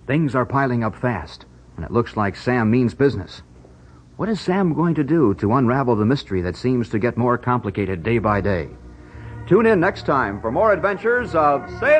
Things are piling up fast, and it looks like Sam means business. What is Sam going to do to unravel the mystery that seems to get more complicated day by day? Tune in next time for more adventures of Sailor